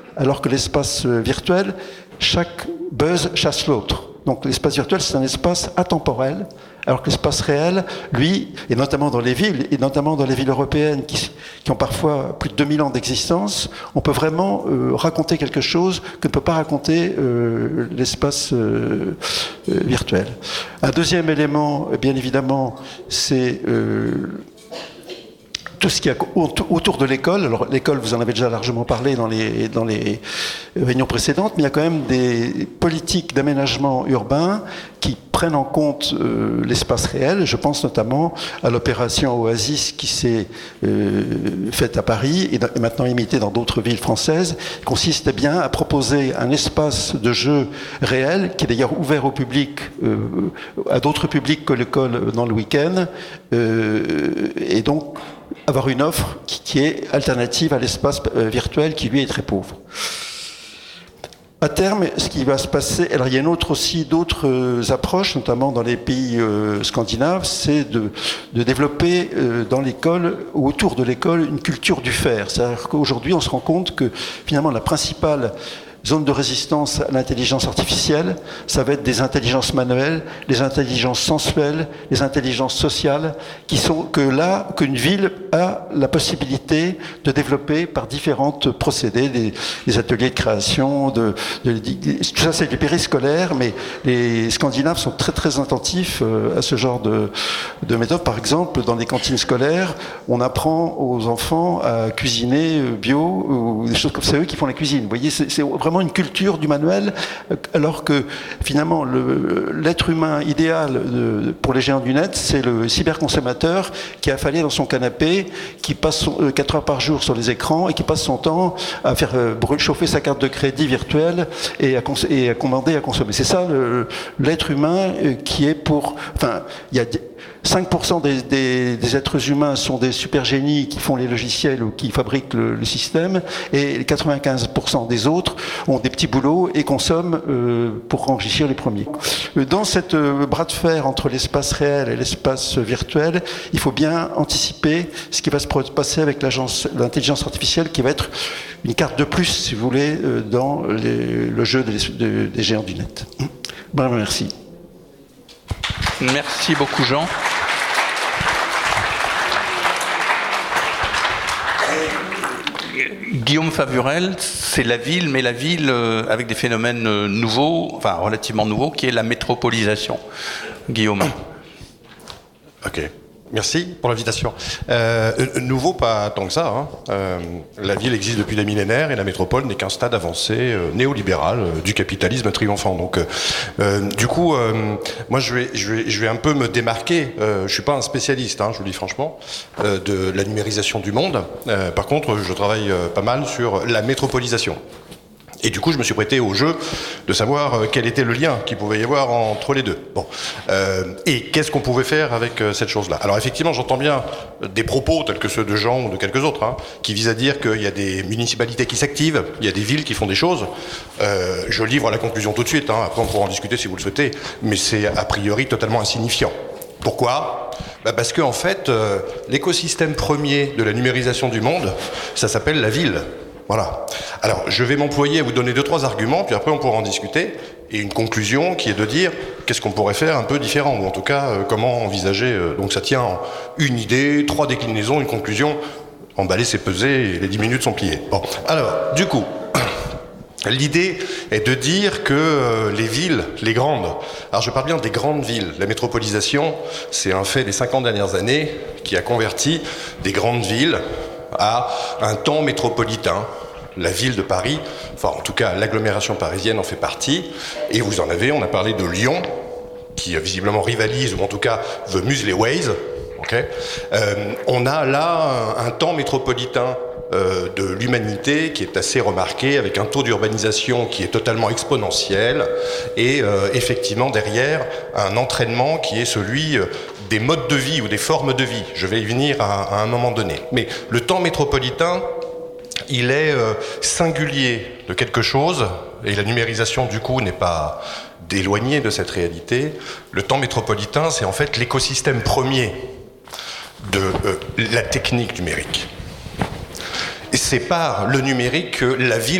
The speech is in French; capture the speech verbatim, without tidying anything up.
alors que l'espace virtuel, chaque buzz chasse l'autre. Donc l'espace virtuel, c'est un espace atemporel, alors que l'espace réel, lui, et notamment dans les villes, et notamment dans les villes européennes qui, qui ont parfois plus de deux mille ans d'existence, on peut vraiment euh, raconter quelque chose que ne peut pas raconter euh, l'espace euh, euh, virtuel. Un deuxième élément, bien évidemment, c'est euh, tout ce qui est autour de l'école. Alors l'école, vous en avez déjà largement parlé dans les, dans les réunions précédentes, mais il y a quand même des politiques d'aménagement urbain qui prennent en compte euh, l'espace réel. Je pense notamment à l'opération Oasis qui s'est euh, faite à Paris et, et maintenant imitée dans d'autres villes françaises, qui consiste eh bien à proposer un espace de jeu réel, qui est d'ailleurs ouvert au public, euh, à d'autres publics que l'école dans le week-end, euh, et donc avoir une offre qui, qui est alternative à l'espace euh, virtuel qui lui est très pauvre. À terme, ce qui va se passer, alors il y a une autre aussi d'autres euh, approches, notamment dans les pays euh, scandinaves, c'est de, de développer euh, dans l'école, ou autour de l'école, une culture du faire. C'est-à-dire qu'aujourd'hui, on se rend compte que finalement la principale zone de résistance à l'intelligence artificielle, ça va être des intelligences manuelles, les intelligences sensuelles, les intelligences sociales, qui sont que là, qu'une ville a la possibilité de développer par différentes procédés, des, des ateliers de création, de, de, de, tout ça c'est du périscolaire, mais les Scandinaves sont très très attentifs à ce genre de, de méthode. Par exemple, dans les cantines scolaires, on apprend aux enfants à cuisiner bio, ou des choses comme ça, c'est eux qui font la cuisine. Vous voyez, c'est, c'est vraiment une culture du manuel, alors que finalement le, l'être humain idéal de, pour les géants du net, c'est le cyberconsommateur qui est affalé dans son canapé, qui passe son, euh, quatre heures par jour sur les écrans et qui passe son temps à faire euh, chauffer sa carte de crédit virtuelle et à, cons- et à commander, à consommer. C'est ça le, l'être humain euh, qui est pour... Enfin, il y a cinq pour cent des, des, des êtres humains sont des super génies qui font les logiciels ou qui fabriquent le, le système, et quatre-vingt-quinze pour cent des autres ont des petits boulots et consomment euh, pour enrichir les premiers. Dans cette euh, bras de fer entre l'espace réel et l'espace virtuel, il faut bien anticiper ce qui va se passer avec l'agence, l'intelligence artificielle, qui va être une carte de plus, si vous voulez, euh, dans les, le jeu des, de, des géants du net. Bon, merci. Merci beaucoup, Jean. Guillaume Favurel, c'est la ville, mais la ville euh, avec des phénomènes euh, nouveaux, enfin relativement nouveaux, qui est la métropolisation. Guillaume. Ok. Merci pour l'invitation. Euh, nouveau, pas tant que ça. Hein. Euh, la ville existe depuis des millénaires et la métropole n'est qu'un stade avancé euh, néolibéral euh, du capitalisme triomphant. Donc, euh, du coup, euh, moi, je vais, je vais, je vais un peu me démarquer. Euh, je suis pas un spécialiste, hein, je vous le dis franchement, euh, de la numérisation du monde. Euh, par contre, je travaille euh, pas mal sur la métropolisation. Et du coup, je me suis prêté au jeu de savoir quel était le lien qu'il pouvait y avoir entre les deux. Bon, euh, et qu'est-ce qu'on pouvait faire avec cette chose-là? Alors effectivement, j'entends bien des propos tels que ceux de Jean ou de quelques autres, hein, qui visent à dire qu'il y a des municipalités qui s'activent, il y a des villes qui font des choses. Euh, je livre la conclusion tout de suite, hein, après on pourra en discuter si vous le souhaitez, mais c'est a priori totalement insignifiant. Pourquoi? Bah parce que en fait, euh, l'écosystème premier de la numérisation du monde, ça s'appelle la ville. Voilà. Alors, je vais m'employer à vous donner deux, trois arguments, puis après on pourra en discuter, et une conclusion qui est de dire qu'est-ce qu'on pourrait faire un peu différent, ou en tout cas, euh, comment envisager. Euh, donc ça tient en une idée, trois déclinaisons, une conclusion. Emballer, c'est peser, et les dix minutes sont pliées. Bon, alors, du coup, l'idée est de dire que euh, les villes, les grandes, alors je parle bien des grandes villes, la métropolisation, c'est un fait des cinquante dernières années qui a converti des grandes villes à un temps métropolitain. La ville de Paris, enfin en tout cas l'agglomération parisienne en fait partie, et vous en avez, on a parlé de Lyon, qui visiblement rivalise, ou en tout cas veut museler Waze, okay. euh, on a là un, un temps métropolitain euh, de l'humanité qui est assez remarqué, avec un taux d'urbanisation qui est totalement exponentiel, et euh, effectivement derrière un entraînement qui est celui euh, des modes de vie ou des formes de vie. Je vais y venir à, à un moment donné. Mais le temps métropolitain, il est euh, singulier de quelque chose, et la numérisation du coup n'est pas éloignée de cette réalité. Le temps métropolitain, c'est en fait l'écosystème premier de euh, la technique numérique. Et c'est par le numérique que la ville